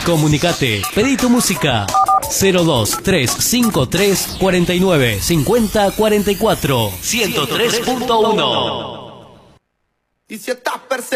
Comunicate, pedí tu música. 02353 49 50 44 103.1. Y si estás